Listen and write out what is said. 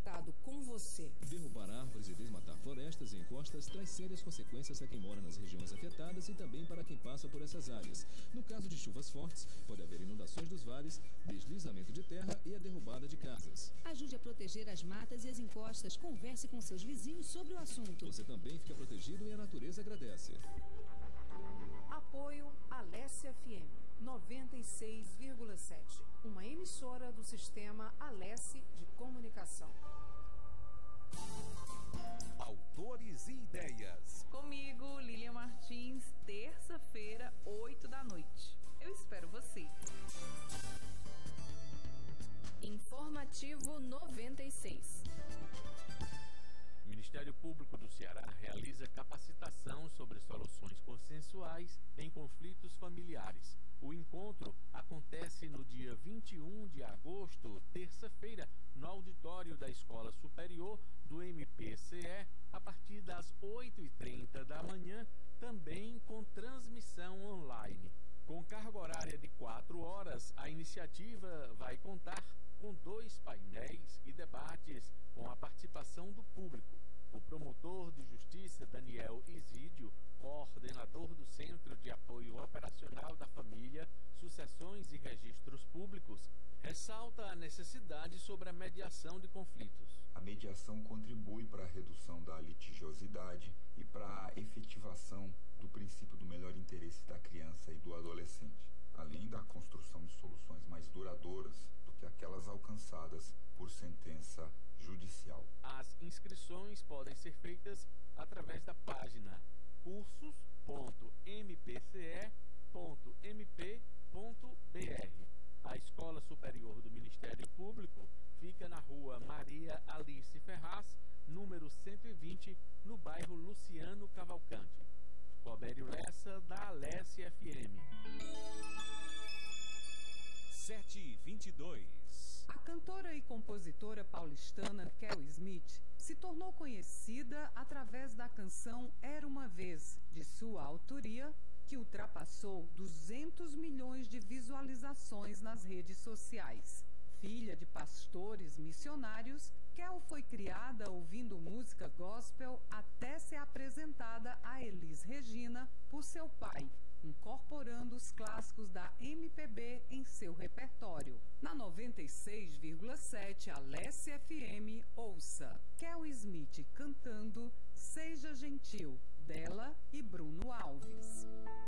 tratado com você. Derrubar árvores e desmatar florestas e encostas traz sérias consequências a quem mora nas regiões afetadas e também para quem passa por essas áreas. No caso de chuvas fortes, pode haver inundações dos vales, deslizamento de terra e a derrubada de casas. Ajude a proteger as matas e as encostas. Converse com seus vizinhos sobre o assunto. Você também fica protegido e a natureza agradece. Apoio Alesse FM 96,7, uma emissora do sistema Alesse de comunicação. Autores e Ideias. Comigo, Lilian Martins, terça-feira, 8 da noite. Eu espero você. Informativo 96. O Ministério Público do Ceará realiza capacitação sobre soluções consensuais em conflitos familiares. O encontro acontece no dia 21 de agosto, terça-feira, no auditório da Escola Superior do MPCE, a partir das 8h30 da manhã, também com transmissão online. Com carga horária de 4 horas, a iniciativa vai contar com 2 painéis e debates com a participação do público. O promotor de justiça Daniel Isídio, coordenador do Centro de Apoio Operacional da Família, Sucessões e Registros Públicos, ressalta a necessidade sobre a mediação de conflitos. A mediação contribui para a redução da litigiosidade e para a efetivação do princípio do melhor interesse da criança e do adolescente, além da construção de soluções mais duradouras do que aquelas alcançadas por sentença judicial. As inscrições podem ser feitas através da página cursos.mpce.mp.br. A Escola Superior do Ministério Público fica na rua Maria Alice Ferraz, número 120, no bairro Luciano Cavalcante. Robério Lessa, da Alesse FM. 7h22. A cantora e compositora paulistana Kel Smith se tornou conhecida através da canção Era Uma Vez, de sua autoria, que ultrapassou 200 milhões de visualizações nas redes sociais. Filha de pastores missionários, Kel foi criada ouvindo música gospel até ser apresentada a Elis Regina por seu pai, incorporando os clássicos da MPB em seu repertório. Na 96,7 Alesse FM, ouça Kel Smith cantando Seja Gentil, dela e Bruno Alves.